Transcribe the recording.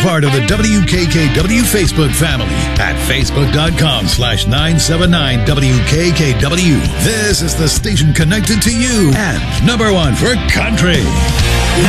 part of the WKKW Facebook family at facebook.com/979WKKW. This is the station connected to you and #1 for country.